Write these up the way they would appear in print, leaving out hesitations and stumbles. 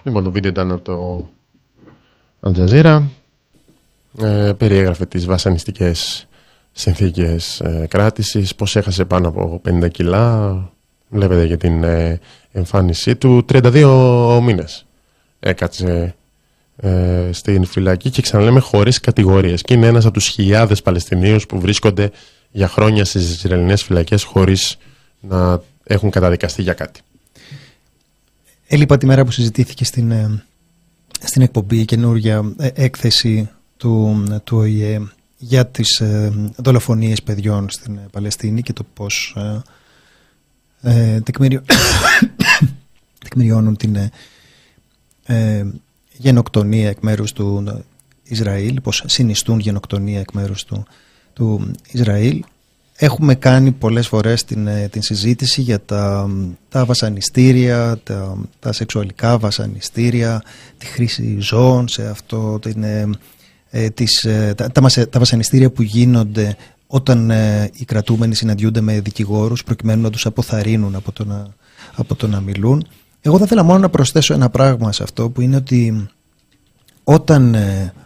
Λοιπόν, το βίντεο ήταν από το Al-Jazeera. Περιέγραφε τις βασανιστικές συνθήκες κράτησης, πως έχασε πάνω από 50 κιλά. Βλέπετε για την εμφάνισή του. 32 μήνες έκατσε στην φυλακή και ξαναλέμε χωρίς κατηγορίες. Και είναι ένας από τους χιλιάδες Παλαιστινίους που βρίσκονται για χρόνια στις Ισραηλινές φυλακές χωρίς να έχουν καταδικαστεί για κάτι. Έλειπα τη μέρα που συζητήθηκε στην εκπομπή η καινούργια έκθεση του ΟΗΕ για τις δολοφονίες παιδιών στην Παλαιστίνη και το πώς τεκμηριώνουν την γενοκτονία εκ μέρους του Ισραήλ, πώς συνιστούν γενοκτονία εκ μέρους του Ισραήλ. Έχουμε κάνει πολλές φορές την συζήτηση για τα βασανιστήρια, τα σεξουαλικά βασανιστήρια, τη χρήση ζώων σε αυτό, τα βασανιστήρια που γίνονται όταν οι κρατούμενοι συναντιούνται με δικηγόρους προκειμένου να τους αποθαρρύνουν από το να μιλούν. Εγώ θα ήθελα μόνο να προσθέσω ένα πράγμα σε αυτό, που είναι ότι όταν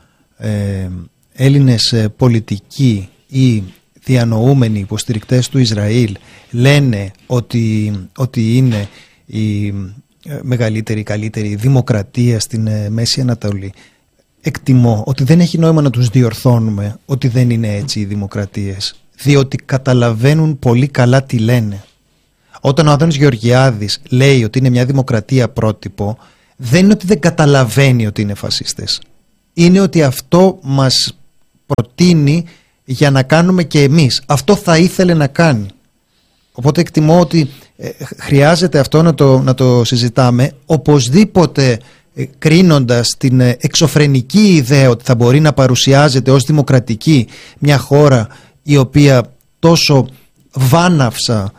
Έλληνες πολιτικοί ή διανοούμενοι υποστηρικτές του Ισραήλ λένε ότι είναι η μεγαλύτερη, καλύτερη δημοκρατία στην Μέση Ανατολή, εκτιμώ ότι δεν έχει νόημα να τους διορθώνουμε ότι δεν είναι έτσι οι δημοκρατίες, διότι καταλαβαίνουν πολύ καλά τι λένε. Όταν ο Άδωνης Γεωργιάδης λέει ότι είναι μια δημοκρατία πρότυπο, δεν είναι ότι δεν καταλαβαίνει ότι είναι φασίστες. Είναι ότι αυτό μας προτείνει για να κάνουμε και εμείς. Αυτό θα ήθελε να κάνει. Οπότε εκτιμώ ότι χρειάζεται αυτό να το συζητάμε, οπωσδήποτε κρίνοντας την εξωφρενική ιδέα ότι θα μπορεί να παρουσιάζεται ως δημοκρατική μια χώρα η οποία τόσο βάναυσα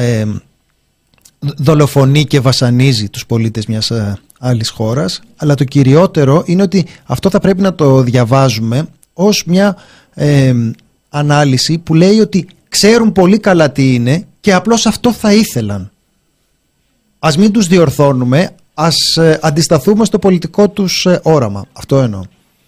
δολοφονεί και βασανίζει τους πολίτες μιας άλλης χώρας. Αλλά το κυριότερο είναι ότι αυτό θα πρέπει να το διαβάζουμε ως μια ανάλυση που λέει ότι ξέρουν πολύ καλά τι είναι και απλώς αυτό θα ήθελαν. Ας μην τους διορθώνουμε, ας αντισταθούμε στο πολιτικό τους όραμα. Αυτό εννοώ.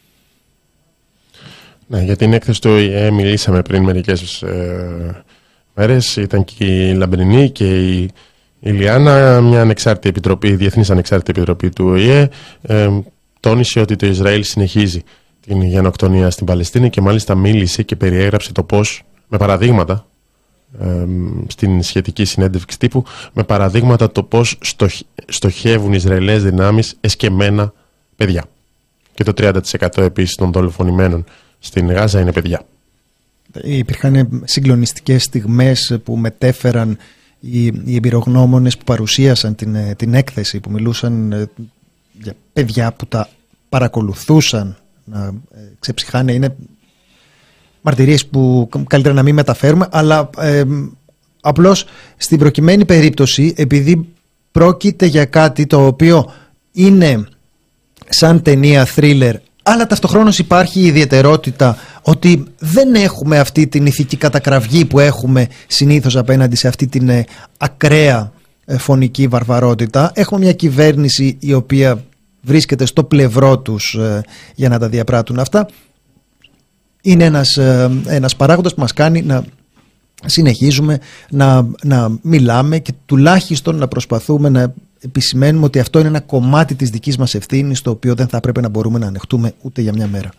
Ναι, για την έκθεση του ΟΗΕ μιλήσαμε πριν μερικές μέρες. Ήταν και η Λαμπρινή και η Λιάννα, μια ανεξάρτητη επιτροπή, διεθνής ανεξάρτητη επιτροπή του ΟΗΕ, τόνισε ότι το Ισραήλ συνεχίζει την γενοκτονία στην Παλαιστίνη και μάλιστα μίλησε και περιέγραψε το πώς, με παραδείγματα, στην σχετική συνέντευξη τύπου, με παραδείγματα το πώς στοχεύουν οι Ισραηλινές δυνάμεις εσκεμμένα παιδιά. Και το 30% επίσης των δολοφονημένων στην Γάζα είναι παιδιά. Υπήρχαν συγκλονιστικές στιγμές που μετέφεραν οι εμπειρογνώμονες που παρουσίασαν την έκθεση, που μιλούσαν για παιδιά που τα παρακολουθούσαν να ξεψυχάνε. Είναι μαρτυρίες που καλύτερα να μην μεταφέρουμε, αλλά απλώς στην προκειμένη περίπτωση, επειδή πρόκειται για κάτι το οποίο είναι σαν ταινία thriller, αλλά ταυτοχρόνως υπάρχει η ιδιαιτερότητα ότι δεν έχουμε αυτή την ηθική κατακραυγή που έχουμε συνήθως απέναντι σε αυτή την ακραία φωνική βαρβαρότητα. Έχουμε μια κυβέρνηση η οποία βρίσκεται στο πλευρό τους για να τα διαπράττουν αυτά. Είναι ένας παράγοντας που μας κάνει να συνεχίζουμε να μιλάμε και τουλάχιστον να προσπαθούμε να επισημαίνουμε ότι αυτό είναι ένα κομμάτι της δικής μας ευθύνης, το οποίο δεν θα πρέπει να μπορούμε να ανεχτούμε ούτε για μια μέρα.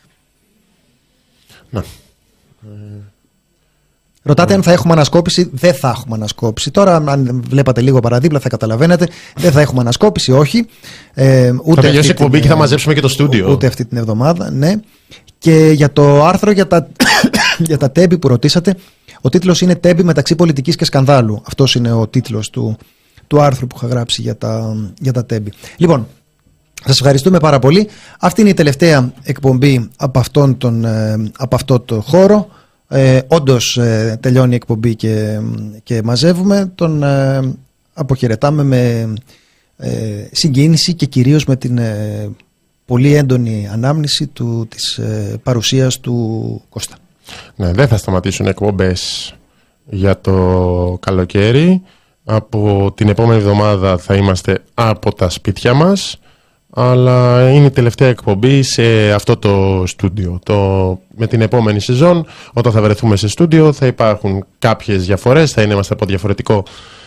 Ναι. Ρωτάτε αν θα έχουμε ανασκόπηση. Δεν θα έχουμε ανασκόπηση. Τώρα, αν βλέπατε λίγο παραδίπλα, θα καταλαβαίνετε. Δεν θα έχουμε ανασκόπηση, όχι. Ούτε θα τελειώσει η εκπομπή και θα μαζέψουμε και το στούντιο. Ούτε αυτή την εβδομάδα, ναι. Και για το άρθρο για τα τέμπη που ρωτήσατε, ο τίτλος είναι «Τέμπη μεταξύ πολιτικής και σκανδάλου». Αυτός είναι ο τίτλος του άρθρου που είχα γράψει για τα τέμπη. Λοιπόν, σας ευχαριστούμε πάρα πολύ. Αυτή είναι η τελευταία εκπομπή από αυτό το χώρο. Όντως τελειώνει η εκπομπή και μαζεύουμε. Τον αποχαιρετάμε με συγκίνηση και κυρίως με την πολύ έντονη ανάμνηση της παρουσίας του Κώστα. Ναι, δεν θα σταματήσουν εκπομπές για το καλοκαίρι. Από την επόμενη εβδομάδα θα είμαστε από τα σπίτια μας. αλλά είναι η τελευταία εκπομπή σε αυτό το στούντιο. Με την επόμενη σεζόν, όταν θα βρεθούμε σε στούντιο, θα υπάρχουν κάποιες διαφορές, θα είμαστε από διαφορετικό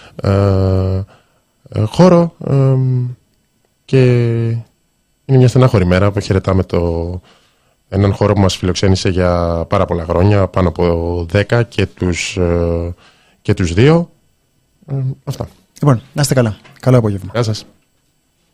χώρο και είναι μια στενάχωρη μέρα που χαιρετάμε έναν χώρο που μας φιλοξένησε για πάρα πολλά χρόνια, πάνω από 10 και τους δύο. Αυτά. Λοιπόν, να είστε καλά. Καλό απόγευμα. Γεια σας.